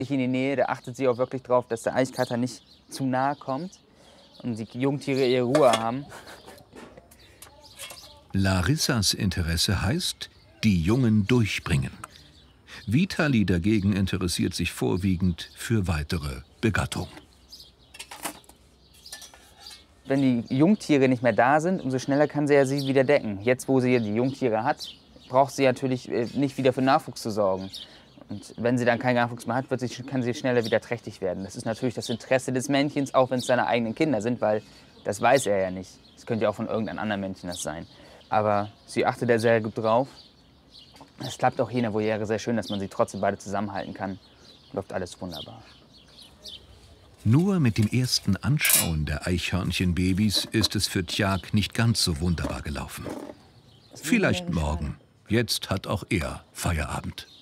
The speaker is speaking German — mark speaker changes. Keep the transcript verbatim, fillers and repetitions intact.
Speaker 1: In die Nähe, da achtet sie auch wirklich drauf, dass der Eichkater nicht zu nahe kommt und die Jungtiere ihre Ruhe haben.
Speaker 2: Larissas Interesse heißt, die Jungen durchbringen. Vitali dagegen interessiert sich vorwiegend für weitere Begattung.
Speaker 1: Wenn die Jungtiere nicht mehr da sind, umso schneller kann sie ja sie wieder decken. Jetzt, wo sie die Jungtiere hat, braucht sie natürlich nicht wieder für Nachwuchs zu sorgen. Und wenn sie dann keinen Nachwuchs mehr hat, wird sie, kann sie schneller wieder trächtig werden. Das ist natürlich das Interesse des Männchens, auch wenn es seine eigenen Kinder sind, weil das weiß er ja nicht. Es könnte ja auch von irgendeinem anderen Männchen das sein. Aber sie achtet da sehr gut drauf. Es klappt auch hier in der Voliere sehr schön, dass man sie trotzdem beide zusammenhalten kann. Läuft alles wunderbar.
Speaker 2: Nur mit dem ersten Anschauen der Eichhörnchenbabys ist es für Tjag nicht ganz so wunderbar gelaufen. Vielleicht morgen. Jetzt hat auch er Feierabend.